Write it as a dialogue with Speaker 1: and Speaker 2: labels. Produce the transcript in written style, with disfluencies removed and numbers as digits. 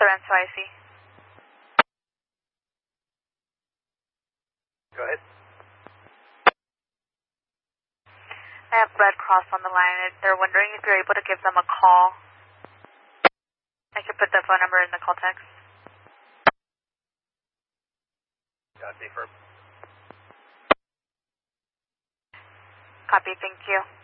Speaker 1: Sorrento IC.
Speaker 2: Go ahead.
Speaker 1: I have Red Cross on the line. They're wondering if you're able to give them a call. I could put the phone number in the call text.
Speaker 2: Copy, firm.
Speaker 1: Copy, thank you.